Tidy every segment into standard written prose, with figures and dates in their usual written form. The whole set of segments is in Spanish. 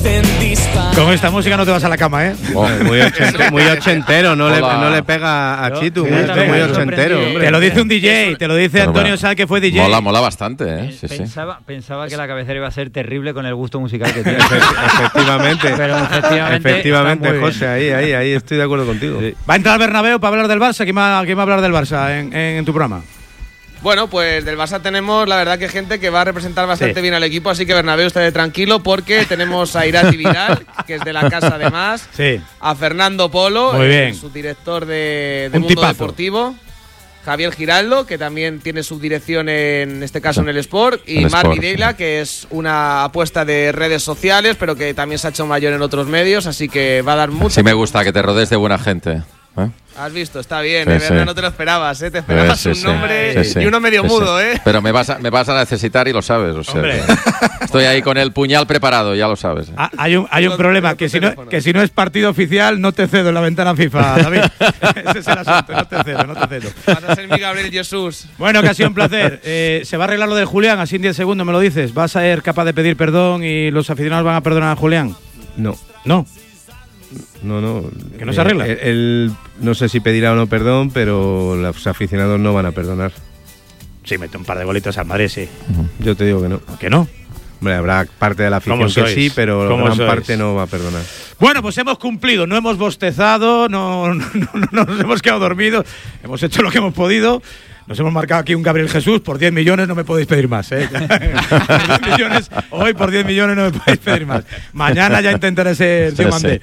Con esta música no te vas a la cama, ¿eh? Muy ochentero, no le pega a Chitu. Muy ochentero, hombre. Te lo dice un DJ, te lo dice Antonio Sá, que fue DJ. Mola bastante, ¿eh? Pensaba que la cabecera iba a ser terrible con el gusto musical que tiene. Efectivamente. Pero efectivamente, José, ahí estoy de acuerdo contigo. Sí. Va a entrar Bernabéu para hablar del Barça. ¿Quién va a hablar del Barça en tu programa? Bueno, pues del Barça tenemos, la verdad, que gente que va a representar bastante bien al equipo, así que Bernabéu, esté tranquilo, porque tenemos a Irati Vidal, que es de la casa además, a Fernando Polo, su director de Mundo Deportivo, Javier Giraldo, que también tiene subdirección en este caso en el Sport, y Marc Videla, que es una apuesta de redes sociales, pero que también se ha hecho mayor en otros medios, así que va a dar mucho. Sí, me gusta que te rodees de buena gente. Has visto, está bien, de verdad no te lo esperabas, te esperabas un nombre y uno medio mudo, Pero me vas a necesitar y lo sabes, o sea, estoy ahí con el puñal preparado, ya lo sabes. Hay un problema, que si no es partido oficial no te cedo en la ventana FIFA, David. Ese es el asunto, no te cedo. Vas a ser mi Gabriel Jesús. Bueno, que ha sido un placer. Se va a arreglar lo de Julián, así en 10 segundos me lo dices. ¿Vas a ser capaz de pedir perdón y los aficionados van a perdonar a Julián? No. ¿Que no se arregla? Él no sé si pedirá o no perdón, pero los aficionados no van a perdonar. Sí, mete un par de golitos al Madrid, sí. Yo te digo que no. ¿Que no? Hombre, habrá parte de la afición que sí, pero gran parte no va a perdonar. Bueno, pues hemos cumplido, no hemos bostezado, no nos hemos quedado dormidos, hemos hecho lo que hemos podido. Nos hemos marcado aquí un Gabriel Jesús, por 10 millones no me podéis pedir más, ¿eh? Hoy por 10 millones no me podéis pedir más. Mañana ya intentaré ser diamante.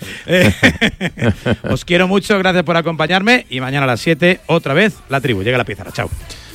Os quiero mucho, gracias por acompañarme y mañana a las 7 otra vez La Tribu. Llega la pizarra, chao.